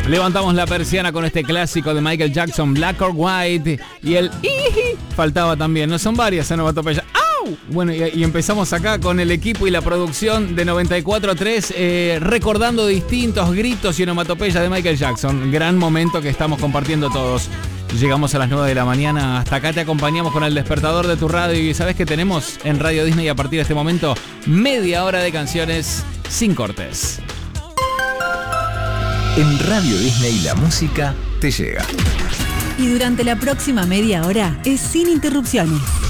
Levantamos la persiana con este clásico de Michael Jackson, Black or White, y el iji faltaba también. No son varias onomatopeyas. ¡Au! Bueno, y empezamos acá con el equipo y la producción de 94.3, recordando distintos gritos y onomatopeyas de Michael Jackson. Gran momento que estamos compartiendo todos. Llegamos a las 9 de la mañana, hasta acá te acompañamos con el despertador de tu radio y ¿sabes qué tenemos en Radio Disney a partir de este momento? Media hora de canciones sin cortes. En Radio Disney la música te llega. Y durante la próxima media hora es sin interrupciones.